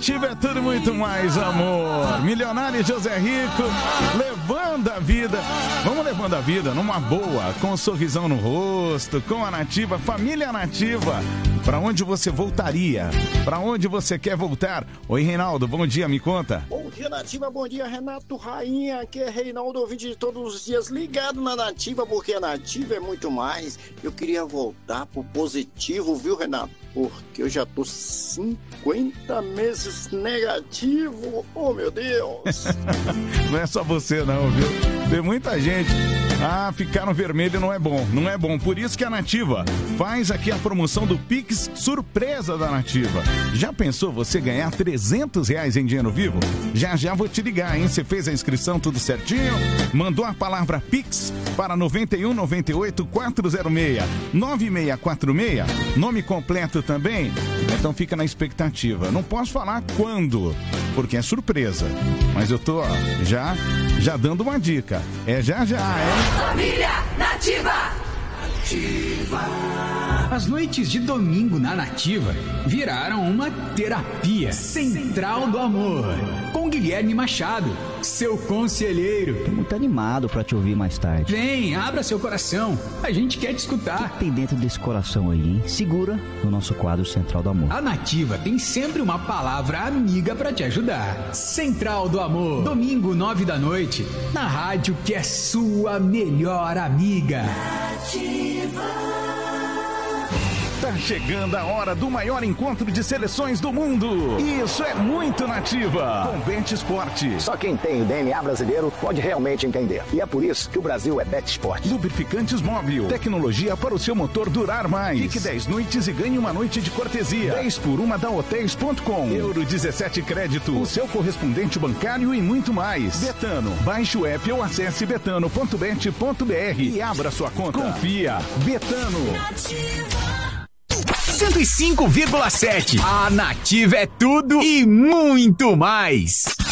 Nativa é tudo e muito mais, amor. Milionário José Rico, levando a vida. Vamos levando a vida numa boa, com um sorrisão no rosto, com a Nativa, família Nativa. Pra onde você voltaria? Pra onde você quer voltar? Oi, Reinaldo, bom dia, me conta. Bom dia, Nativa, bom dia, Renato Rainha. Aqui é Reinaldo, ouvinte de todos os dias, ligado na Nativa, porque a Nativa é muito mais. Eu queria voltar pro positivo, viu, Renato? Porque eu já tô 50 meses negativo. Oh, meu Deus. Não é só você não, viu? Tem muita gente. Ficar no vermelho não é bom, não é bom. Por isso que a Nativa faz aqui a promoção do Pix Surpresa da Nativa. Já pensou você ganhar R$300 em dinheiro vivo? Já vou te ligar, hein? Você fez a inscrição tudo certinho? Mandou a palavra Pix para 91 98 406 9646. Nome completo também? Então fica na expectativa. Não posso falar quando, porque é surpresa. Mas eu tô já dando uma dica. É já, é? Família Nativa! As noites de domingo na Nativa viraram uma terapia. Central do Amor, com Guilherme Machado, seu conselheiro. Tô muito animado pra te ouvir mais tarde. Vem, abra seu coração, a gente quer te escutar. O que tem dentro desse coração aí, hein? Segura no nosso quadro Central do Amor. A Nativa tem sempre uma palavra amiga pra te ajudar. Central do Amor, domingo 9 da noite, na rádio que é sua melhor amiga. Nativa. Tá chegando a hora do maior encontro de seleções do mundo. Isso é muito Nativa. Com Bet Esporte. Só quem tem o DNA brasileiro pode realmente entender. E é por isso que o Brasil é Bet Esporte. Lubrificantes Móbil. Tecnologia para o seu motor durar mais. Fique 10 noites e ganhe uma noite de cortesia. 10 por 1 da Hotels.com. Euro 17 crédito. O seu correspondente bancário e muito mais. Betano. Baixe o app ou acesse betano.bet.br e abra sua conta. Confia. Betano. Nativa. 105,7. A Nativa é tudo e muito mais.